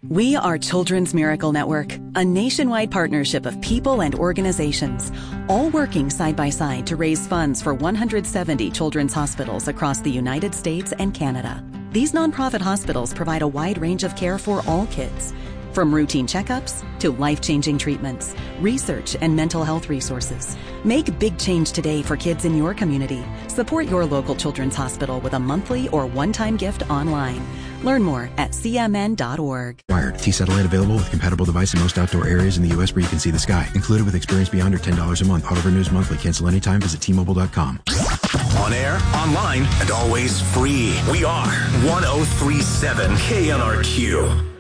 We are Children's Miracle Network, a nationwide partnership of people and organizations, all working side by side to raise funds for 170 children's hospitals across the United States and Canada. These nonprofit hospitals provide a wide range of care for all kids, from routine checkups to life-changing treatments, research, and mental health resources. Make big change today for kids in your community. Support your local children's hospital with a monthly or one-time gift online. Learn more at cmn.org. Wired. T-Satellite available with compatible device in most outdoor areas in the U.S. where you can see the sky. Included with Experience Beyond or $10 a month. Auto renews monthly. Cancel anytime. Visit T-Mobile.com. On air, online, and always free. We are 1037 KNRQ.